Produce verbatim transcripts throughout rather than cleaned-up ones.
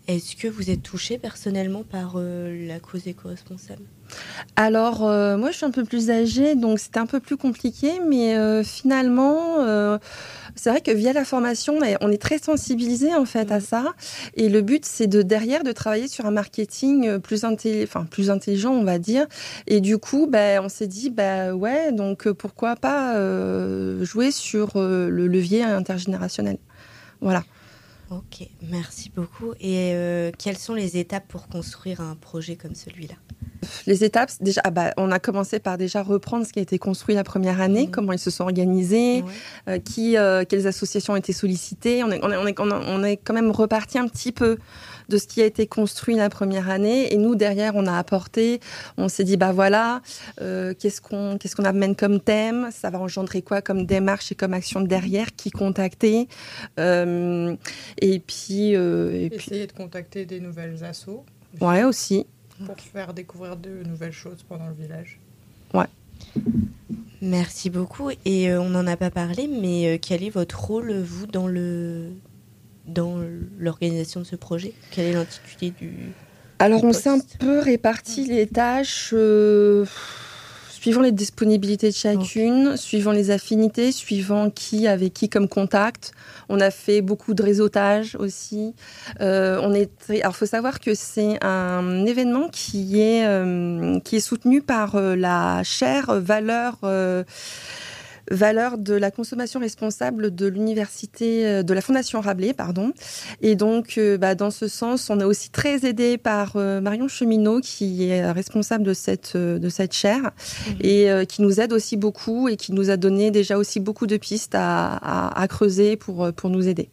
Est-ce que vous êtes touché personnellement par euh, la cause éco-responsable ? Alors, euh, moi, je suis un peu plus âgée, donc c'était un peu plus compliqué, mais euh, finalement, euh, c'est vrai que via la formation, on est très sensibilisé en fait mmh. à ça. Et le but, c'est de derrière de travailler sur un marketing plus, intelli- enfin, plus intelligent, on va dire. Et du coup, bah, on s'est dit, bah ouais, donc pourquoi pas euh, jouer sur euh, le levier intergénérationnel. Voilà. Ok, merci beaucoup. Et euh, quelles sont les étapes pour construire un projet comme celui-là ? Les étapes, déjà, ah bah, on a commencé par déjà reprendre ce qui a été construit la première année, mmh. comment ils se sont organisés, ouais. euh, qui, euh, quelles associations ont été sollicitées. On est, on, est, on, est, on est quand même reparti un petit peu de ce qui a été construit la première année. Et nous, derrière, on a apporté, on s'est dit, bah voilà, euh, qu'est-ce qu'on, qu'est-ce qu'on amène comme thème ? Ça va engendrer quoi comme démarche et comme action derrière ? Qui contacter ? euh, Et puis... Euh, et Essayer puis... de contacter des nouvelles assos. Aussi. Ouais, aussi. Pour faire découvrir de nouvelles choses pendant le village. Ouais. Merci beaucoup. Et euh, on n'en a pas parlé, mais euh, quel est votre rôle, vous, dans, le... dans l'organisation de ce projet ? Quel est l'intitulé du Alors, du on poste ? s'est un peu réparti les tâches euh, suivant les disponibilités de chacune, okay. suivant les affinités, suivant qui avait qui comme contact. On a fait beaucoup de réseautage aussi. Euh, on est très... Alors, il faut savoir que c'est un événement qui est, euh, qui est soutenu par euh, la chère valeur... Euh, valeur de la consommation responsable de l'université, de la Fondation Rabelais, pardon. Et donc, euh, bah, dans ce sens, on est aussi très aidé par euh, Marion Cheminot, qui est responsable de cette, de cette chaire, mmh. et euh, qui nous aide aussi beaucoup et qui nous a donné déjà aussi beaucoup de pistes à, à, à creuser pour, pour nous aider.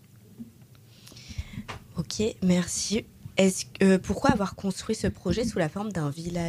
Ok, merci. Est-ce, euh, pourquoi avoir construit ce projet sous la forme d'un village ?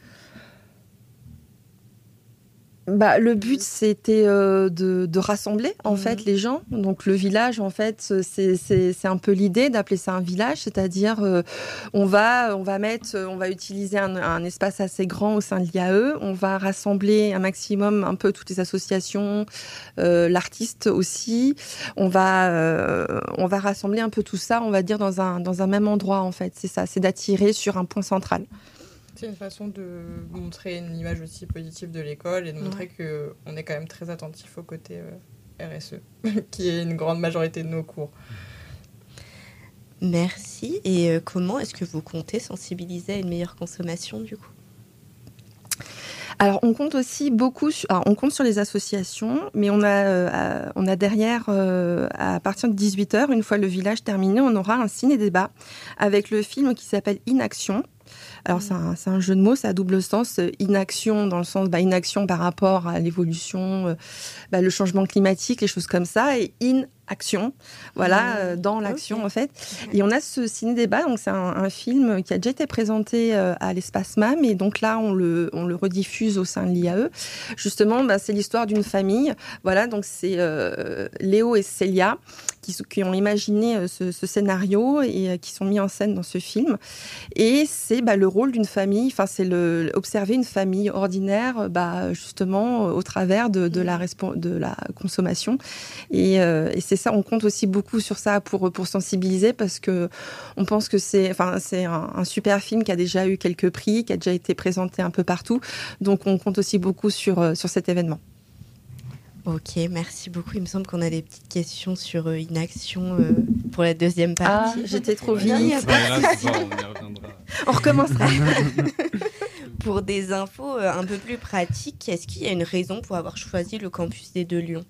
Bah, le but, c'était euh, de, de rassembler en mmh. fait les gens. Donc le village, en fait, c'est, c'est, c'est un peu l'idée d'appeler ça un village, c'est-à-dire euh, on va, on va mettre, on va utiliser un, un espace assez grand au sein de l'I A E. On va rassembler un maximum, un peu toutes les associations, euh, l'artiste aussi. On va, euh, on va rassembler un peu tout ça, on va dire dans un dans un même endroit en fait. C'est ça, c'est d'attirer sur un point central. C'est une façon de montrer une image aussi positive de l'école et de montrer ouais. qu'on est quand même très attentif au côté euh, R S E, qui est une grande majorité de nos cours. Merci. Et euh, comment est-ce que vous comptez sensibiliser à une meilleure consommation, du coup ? Alors, on compte aussi beaucoup, sur, alors, on compte sur les associations, mais on a, euh, on a derrière, euh, à partir de dix-huit heures, une fois le village terminé, on aura un ciné-débat avec le film qui s'appelle Inaction. Alors, c'est un, c'est un jeu de mots, c'est à double sens. Inaction, dans le sens, bah, inaction par rapport à l'évolution, euh, bah, le changement climatique, les choses comme ça, et in action, voilà, euh, dans l'action okay. en fait. Et on a ce ciné-débat, donc c'est un, un film qui a déjà été présenté euh, à l'Espace M A M, et donc là, on le, on le rediffuse au sein de l'I A E. Justement, bah, c'est l'histoire d'une famille, voilà, donc c'est euh, Léo et Célia qui, qui ont imaginé euh, ce, ce scénario et euh, qui sont mis en scène dans ce film. Et c'est bah, le rôle d'une famille, enfin, c'est le, observer une famille ordinaire, bah, justement, au travers de, de, la, respo- de la consommation. Et, euh, et c'est ça, on compte aussi beaucoup sur ça pour, pour sensibiliser, parce que on pense que c'est, enfin, c'est un, un super film qui a déjà eu quelques prix, qui a déjà été présenté un peu partout. Donc, on compte aussi beaucoup sur, sur cet événement. Ok, merci beaucoup. Il me semble qu'on a des petites questions sur euh, Inaction euh, pour la deuxième partie. Ah, j'étais trop vite. Ouais, là, c'est bon, on y reviendra. On recommencera. Pour des infos euh, un peu plus pratiques, est-ce qu'il y a une raison pour avoir choisi le campus des Deux Lions ?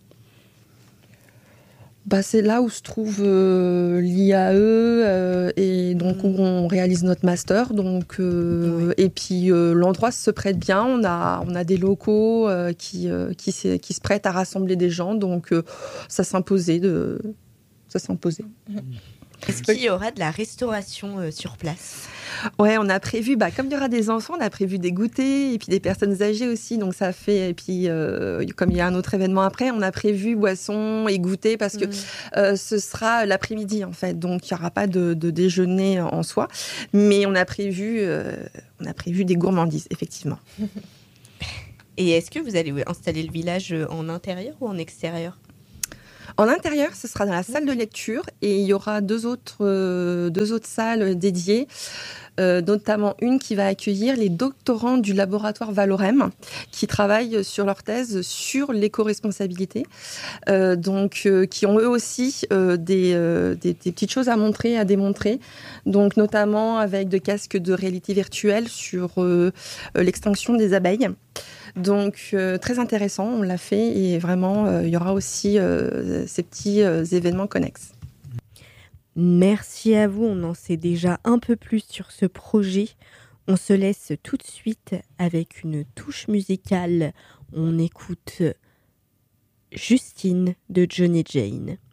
Bah, c'est là où se trouve euh, l'I A E euh, et donc mmh. où on réalise notre master. Donc, euh, ouais. Et puis euh, l'endroit se prête bien. On a, on a des locaux euh, qui, euh, qui, qui se prêtent à rassembler des gens. Donc euh, ça s'imposait. De... Ça s'imposait. Mmh. Est-ce qu'il y aura de la restauration euh, sur place ? Ouais, on a prévu, bah, comme il y aura des enfants, on a prévu des goûters et puis des personnes âgées aussi. Donc ça fait, et puis euh, comme il y a un autre événement après, on a prévu boissons et goûters parce que mmh. euh, ce sera l'après-midi en fait. Donc il n'y aura pas de, de déjeuner en soi, mais on a prévu, euh, on a prévu des gourmandises effectivement. Et est-ce que vous allez installer le village en intérieur ou en extérieur ? En intérieur, ce sera dans la salle de lecture et il y aura deux autres, euh, deux autres salles dédiées, euh, notamment une qui va accueillir les doctorants du laboratoire Valorem qui travaillent sur leur thèse sur l'éco-responsabilité, euh, donc euh, qui ont eux aussi euh, des, euh, des, des petites choses à montrer, à démontrer, donc notamment avec des casques de réalité virtuelle sur euh, l'extinction des abeilles. Donc, euh, très intéressant, on l'a fait et vraiment, euh, il y aura aussi euh, ces petits euh, événements connexes. Merci à vous, on en sait déjà un peu plus sur ce projet. On se laisse tout de suite avec une touche musicale. On écoute Justine de Johnny Jane.